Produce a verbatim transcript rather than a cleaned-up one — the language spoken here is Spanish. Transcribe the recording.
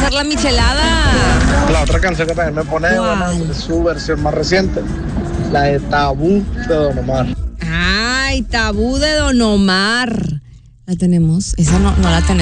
hacer la michelada. La otra canción que también me pone buena es su versión más reciente, la de Tabú de Don Omar. Ay, Tabú de Don Omar. La tenemos, esa no, no la tenemos.